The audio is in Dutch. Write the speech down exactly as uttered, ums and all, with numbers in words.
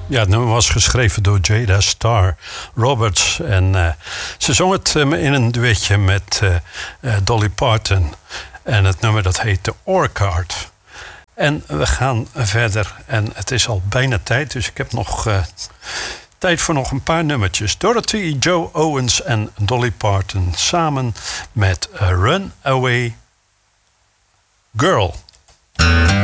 Ja, het nummer was geschreven door Jada Starr Roberts. En uh, ze zong het um, in een duetje met uh, uh, Dolly Parton. En het nummer dat heet The Orchard. En we gaan verder. En het is al bijna tijd, dus ik heb nog uh, tijd voor nog een paar nummertjes. Dorothy, Joe Owens en Dolly Parton samen met A Runaway Girl.